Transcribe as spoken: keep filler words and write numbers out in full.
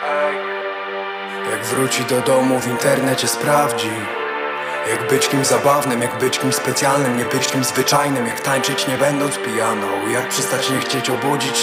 Jak wróci do domu, w internecie sprawdzi, jak być kimś zabawnym, jak być kimś specjalnym, nie być kimś zwyczajnym, jak tańczyć nie będąc pijaną, jak przestać nie chcieć obudzić